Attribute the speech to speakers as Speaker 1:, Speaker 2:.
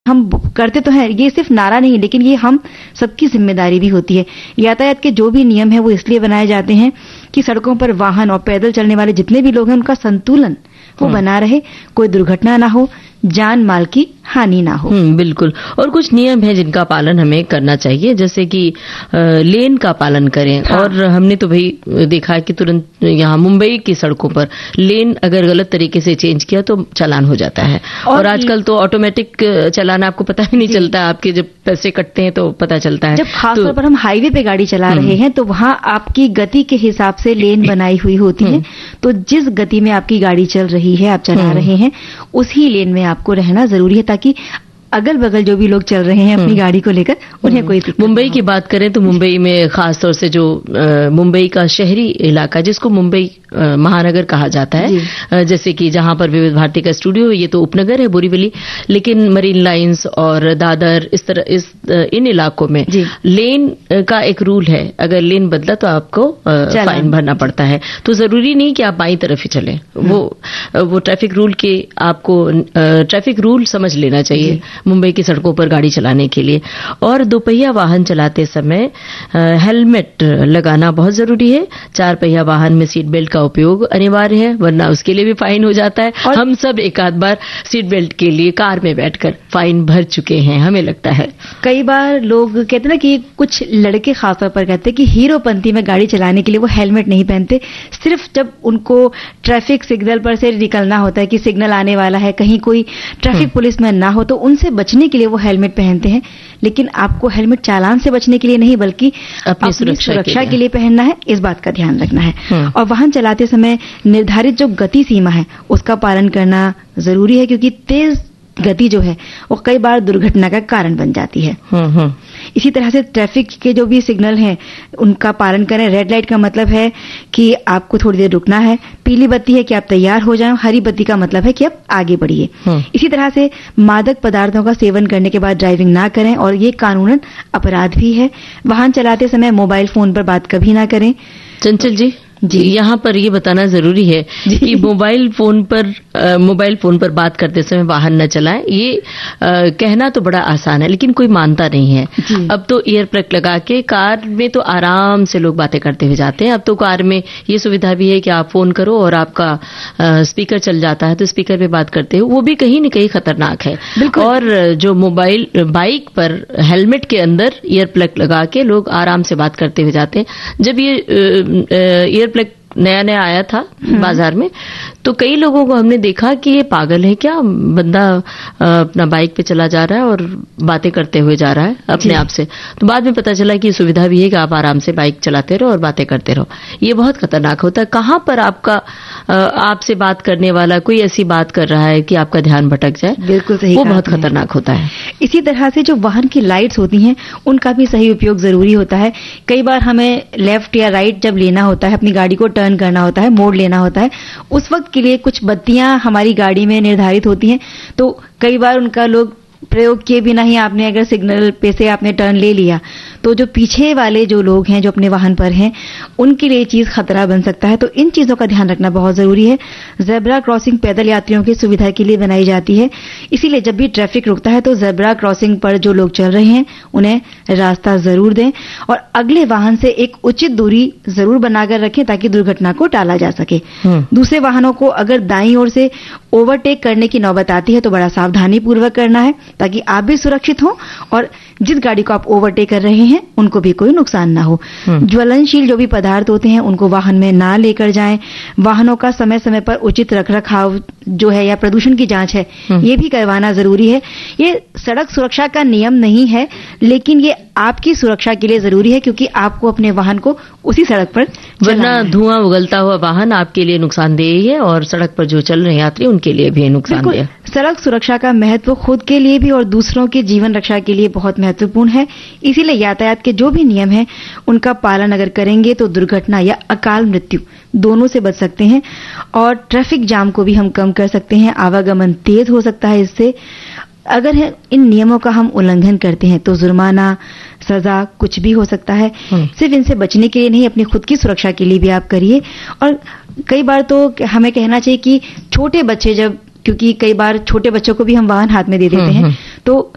Speaker 1: हम करते तो हैं, ये सिर्फ नारा नहीं, लेकिन ये हम सबकी जिम्मेदारी भी होती है। यातायात के जो भी नियम है वो इसलिए बनाए जाते हैं कि सड़कों पर वाहन और पैदल चलने वाले जितने भी लोग हैं उनका संतुलन वो बना रहे, कोई दुर्घटना ना हो, जान माल की हानि ना हो।
Speaker 2: बिल्कुल। और कुछ नियम है जिनका पालन हमें करना चाहिए, जैसे कि लेन का पालन करें। हाँ। और हमने तो भाई देखा है कि तुरंत यहाँ मुंबई की सड़कों पर लेन अगर गलत तरीके से चेंज किया तो चालान हो जाता है। और आजकल तो ऑटोमेटिक चालान, आपको पता ही नहीं चलता, आपके जब पैसे कटते हैं तो पता चलता है।
Speaker 1: जब खासतौर पर हम हाईवे पे गाड़ी चला रहे हैं तो वहां आपकी गति के हिसाब से लेन बनाई हुई होती है, तो जिस गति में आपकी गाड़ी चल रही है, आप चला रहे हैं, उसी लेन में आपको रहना जरूरी है, ताकि अगल बगल जो भी लोग चल रहे हैं अपनी गाड़ी को लेकर उन्हें कोई दिक्कत।
Speaker 2: मुंबई की बात करें तो मुंबई में खासतौर से जो मुंबई का शहरी इलाका जिसको मुंबई महानगर कहा जाता है, जैसे कि जहां पर विविध भारती का स्टूडियो है, ये तो उपनगर है बोरीवली, लेकिन मरीन लाइंस और दादर इस तरह इन इलाकों में लेन का एक रूल है, अगर लेन बदला तो आपको फाइन भरना पड़ता है। तो जरूरी नहीं कि आप बाईं तरफ ही चलें, वो ट्रैफिक रूल के आपको ट्रैफिक रूल समझ लेना चाहिए मुंबई की सड़कों पर गाड़ी चलाने के लिए। और दोपहिया वाहन चलाते समय हेलमेट लगाना बहुत जरूरी है। चार पहिया वाहन में सीट बेल्ट का उपयोग अनिवार्य है, वरना उसके लिए भी फाइन हो जाता है। और हम सब एक आध बार सीट बेल्ट के लिए कार में बैठकर फाइन भर चुके हैं, हमें लगता है।
Speaker 1: कई बार लोग कहते हैं ना कि कुछ लड़के खासतौर पर कहते हैं कि हीरोपंती में गाड़ी चलाने के लिए वो हेलमेट नहीं पहनते, सिर्फ जब उनको ट्रैफिक सिग्नल पर से निकलना होता है कि सिग्नल आने वाला है, कहीं कोई ट्रैफिक पुलिसमैन ना हो, तो उनसे बचने के लिए वो हेलमेट पहनते हैं। लेकिन आपको हेलमेट चालान से बचने के लिए नहीं, बल्कि अपनी सुरक्षा के लिए पहनना है, इस बात का ध्यान रखना है। और वाहन चलाते समय निर्धारित जो गति सीमा है उसका पालन करना जरूरी है, क्योंकि तेज गति जो है वो कई बार दुर्घटना का कारण बन जाती है। इसी तरह से ट्रैफिक के जो भी सिग्नल हैं उनका पालन करें। रेड लाइट का मतलब है कि आपको थोड़ी देर रुकना है, पीली बत्ती है कि आप तैयार हो जाएं, हरी बत्ती का मतलब है कि आप आगे बढ़िए। इसी तरह से मादक पदार्थों का सेवन करने के बाद ड्राइविंग ना करें, और ये कानूनन अपराध भी है। वाहन चलाते समय मोबाइल फोन पर बात कभी ना करें।
Speaker 2: चंचल जी, यहाँ पर ये बताना जरूरी है कि मोबाइल फोन पर बात करते समय वाहन न चलाएं। ये कहना तो बड़ा आसान है, लेकिन कोई मानता नहीं है। अब तो ईयर प्लग लगा के कार में तो आराम से लोग बातें करते हुए जाते हैं। अब तो कार में ये सुविधा भी है कि आप फोन करो और आपका स्पीकर चल जाता है, तो स्पीकर पे बात करते हो, वो भी कहीं न कहीं खतरनाक है। और जो बाइक पर हेलमेट के अंदर ईयर प्लग लगा के लोग आराम से बात करते हुए जाते हैं। जब ये ईयर प्लग नया आया था बाजार में, तो कई लोगों को हमने देखा कि ये पागल है क्या, बंदा अपना बाइक पे चला जा रहा है और बातें करते हुए जा रहा है अपने आप से। तो बाद में पता चला कि ये सुविधा भी है कि आप आराम से बाइक चलाते रहो और बातें करते रहो। ये बहुत खतरनाक होता है। कहां पर आपसे बात करने वाला कोई ऐसी बात कर रहा है कि आपका ध्यान भटक जाए,
Speaker 1: बिल्कुल सही,
Speaker 2: वो बहुत खतरनाक होता है।
Speaker 1: इसी तरह से जो वाहन की लाइट्स होती हैं उनका भी सही उपयोग जरूरी होता है। कई बार हमें लेफ्ट या राइट जब लेना होता है, अपनी गाड़ी को टर्न करना होता है, मोड़ लेना होता है, उस वक्त के लिए कुछ बत्तियां हमारी गाड़ी में निर्धारित होती हैं, तो कई बार उनका लोग प्रयोग किए बिना ही आपने अगर सिग्नल पे से आपने टर्न ले लिया, तो जो पीछे वाले जो लोग हैं जो अपने वाहन पर हैं उनके लिए चीज खतरा बन सकता है। तो इन चीजों का ध्यान रखना बहुत जरूरी है। जेब्रा क्रॉसिंग पैदल यात्रियों की सुविधा के लिए बनाई जाती है, इसीलिए जब भी ट्रैफिक रुकता है तो जेब्रा क्रॉसिंग पर जो लोग चल रहे हैं उन्हें रास्ता जरूर दें, और अगले वाहन से एक उचित दूरी जरूर बनाकर रखें ताकि दुर्घटना को टाला जा सके। दूसरे वाहनों को अगर दाईं ओर से ओवरटेक करने की नौबत आती है तो बड़ा सावधानी पूर्वक करना है, ताकि आप भी सुरक्षित हो और जिस गाड़ी को आप ओवरटेक कर रहे हैं उनको भी कोई नुकसान ना हो। ज्वलनशील जो भी पदार्थ होते हैं उनको वाहन में ना लेकर जाएं। वाहनों का समय समय पर उचित रखरखाव जो है या प्रदूषण की जांच है ये भी करवाना जरूरी है। ये सड़क सुरक्षा का नियम नहीं है, लेकिन ये आपकी सुरक्षा के लिए जरूरी है, क्योंकि आपको अपने वाहन को उसी सड़क पर,
Speaker 2: वरना धुआं उगलता हुआ वाहन आपके लिए नुकसानदेह है और सड़क पर जो चल रहे यात्री उनके लिए भी नुकसानदेह।
Speaker 1: सड़क सुरक्षा का महत्व खुद के लिए भी और दूसरों के जीवन रक्षा के लिए बहुत महत्वपूर्ण है। इसीलिए यातायात के जो भी नियम हैं उनका पालन अगर करेंगे तो दुर्घटना या अकाल मृत्यु दोनों से बच सकते हैं, और ट्रैफिक जाम को भी हम कम कर सकते हैं। आवागमन तेज हो सकता है इससे। अगर इन नियमों का हम उल्लंघन करते हैं तो जुर्माना, सजा कुछ भी हो सकता है। सिर्फ इनसे बचने के लिए नहीं, अपनी खुद की सुरक्षा के लिए भी आप करिए। और कई बार तो हमें कहना चाहिए कि छोटे बच्चे क्योंकि कई बार छोटे बच्चों को भी हम वाहन हाथ में दे देते हैं, तो